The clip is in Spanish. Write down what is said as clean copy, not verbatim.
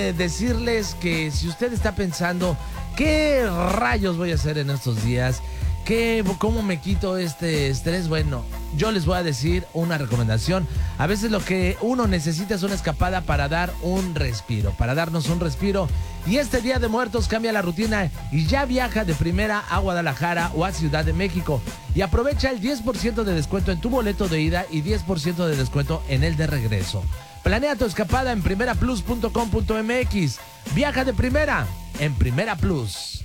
Decirles que si usted está pensando, ¿qué rayos voy a hacer en estos días? ¿Cómo me quito este estrés? Bueno, yo les voy a decir una recomendación. A veces lo que uno necesita es una escapada para dar un respiro, para darnos un respiro. Y este Día de Muertos cambia la rutina y ya viaja de primera a Guadalajara o a Ciudad de México. Y aprovecha el 10% de descuento en tu boleto de ida y 10% de descuento en el de regreso. Planea tu escapada en primeraplus.com.mx. Viaja de primera en Primera Plus.